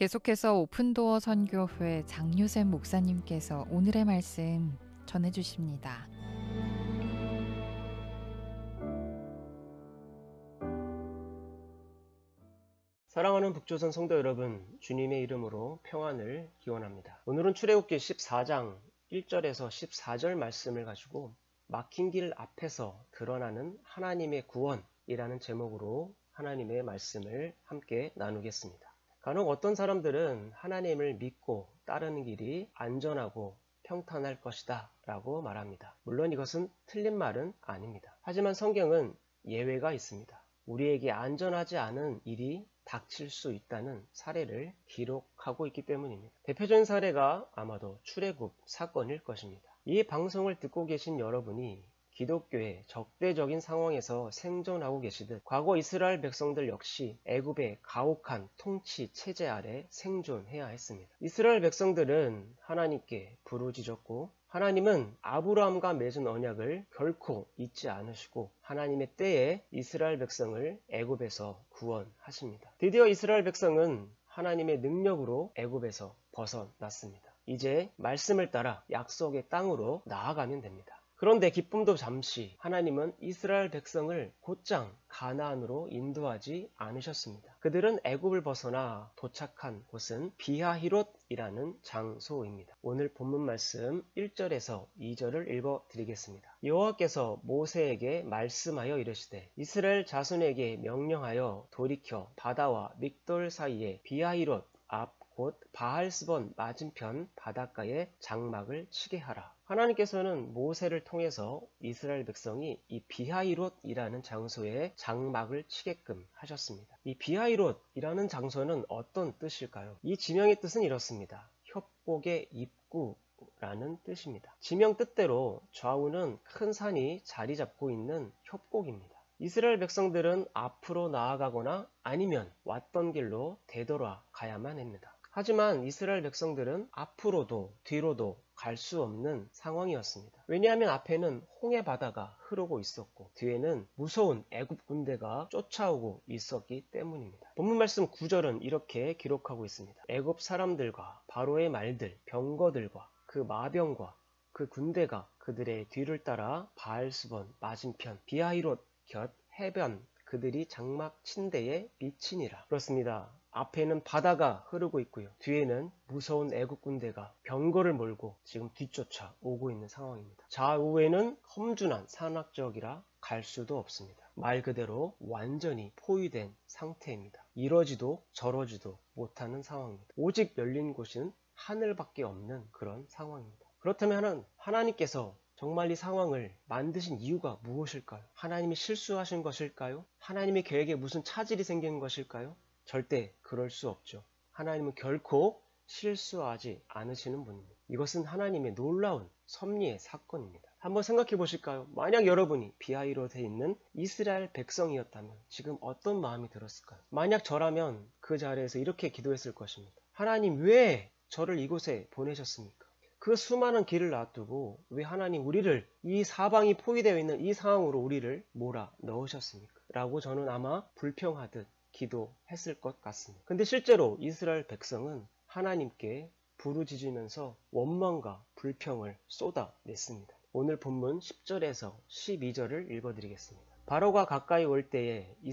계속해서 오픈도어 선교회 장유샘 목사님께서 오늘의 말씀 전해주십니다. 사랑하는 북조선 성도 여러분, 주님의 이름으로 평안을 기원합니다. 오늘은 출애굽기 14장 1절에서 14절 말씀을 가지고 막힌 길 앞에서 드러나는 하나님의 구원이라는 제목으로 하나님의 말씀을 함께 나누겠습니다. 간혹 어떤 사람들은 하나님을 믿고 따르는 길이 안전하고 평탄할 것이다 라고 말합니다. 물론 이것은 틀린 말은 아닙니다. 하지만 성경은 예외가 있습니다. 우리에게 안전하지 않은 일이 닥칠 수 있다는 사례를 기록하고 있기 때문입니다. 대표적인 사례가 아마도 출애굽 사건일 것입니다. 이 방송을 듣고 계신 여러분이 기독교의 적대적인 상황에서 생존하고 계시듯 과거 이스라엘 백성들 역시 애굽의 가혹한 통치 체제 아래 생존해야 했습니다. 이스라엘 백성들은 하나님께 부르짖었고 하나님은 아브라함과 맺은 언약을 결코 잊지 않으시고 하나님의 때에 이스라엘 백성을 애굽에서 구원하십니다. 드디어 이스라엘 백성은 하나님의 능력으로 애굽에서 벗어났습니다. 이제 말씀을 따라 약속의 땅으로 나아가면 됩니다. 그런데 기쁨도 잠시 하나님은 이스라엘 백성을 곧장 가나안으로 인도하지 않으셨습니다. 그들은 애굽을 벗어나 도착한 곳은 비하히롯이라는 장소입니다. 오늘 본문 말씀 1절에서 2절을 읽어드리겠습니다. 여호와께서 모세에게 말씀하여 이르시되 이스라엘 자손에게 명령하여 돌이켜 바다와 믹돌 사이에 비하히롯 앞 곧 바알스본 맞은편 바닷가에 장막을 치게 하라. 하나님께서는 모세를 통해서 이스라엘 백성이 이 비하히롯이라는 장소에 장막을 치게끔 하셨습니다. 이 비하히롯이라는 장소는 어떤 뜻일까요? 이 지명의 뜻은 이렇습니다. 협곡의 입구라는 뜻입니다. 지명 뜻대로 좌우는 큰 산이 자리 잡고 있는 협곡입니다. 이스라엘 백성들은 앞으로 나아가거나 아니면 왔던 길로 되돌아가야만 합니다. 하지만 이스라엘 백성들은 앞으로도 뒤로도 갈 수 없는 상황이었습니다. 왜냐하면 앞에는 홍해 바다가 흐르고 있었고 뒤에는 무서운 애굽 군대가 쫓아오고 있었기 때문입니다. 본문 말씀 9절은 이렇게 기록하고 있습니다. 애굽 사람들과 바로의 말들, 병거들과 그 마병과 그 군대가 그들의 뒤를 따라 바알스본 맞은편 비하히롯 곁 해변 그들이 장막 친 데에 미치니라. 그렇습니다. 앞에는 바다가 흐르고 있고요. 뒤에는 무서운 애국 군대가 병거를 몰고 지금 뒤쫓아 오고 있는 상황입니다. 좌우에는 험준한 산악지역이라 갈 수도 없습니다. 말 그대로 완전히 포위된 상태입니다. 이러지도 저러지도 못하는 상황입니다. 오직 열린 곳은 하늘밖에 없는 그런 상황입니다. 그렇다면 하나님께서 정말 이 상황을 만드신 이유가 무엇일까요? 하나님이 실수하신 것일까요? 하나님의 계획에 무슨 차질이 생긴 것일까요? 절대 그럴 수 없죠. 하나님은 결코 실수하지 않으시는 분입니다. 이것은 하나님의 놀라운 섭리의 사건입니다. 한번 생각해 보실까요? 만약 여러분이 비하히롯에 있는 이스라엘 백성이었다면 지금 어떤 마음이 들었을까요? 만약 저라면 그 자리에서 이렇게 기도했을 것입니다. 하나님 왜 저를 이곳에 보내셨습니까? 그 수많은 길을 놔두고 왜 하나님 우리를 이 사방이 포위되어 있는 이 상황으로 우리를 몰아 넣으셨습니까? 라고 저는 아마 불평하듯 기도했을 것 같습니다. 근데 실제로 이스라엘 백성은 하나님께 부르짖으면서 원망과 불평을 쏟아냈습니다. 오늘 본문 10절에서 12절을 읽어드리겠습니다. 바로가 가까이 올 때에